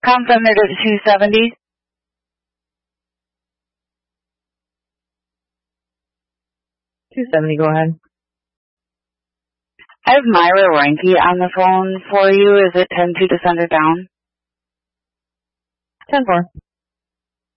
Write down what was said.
Com Thunder to 270. 270, go ahead. I have Myra Reinke on the phone for you. Is it 10-2 to send her down? 10-4.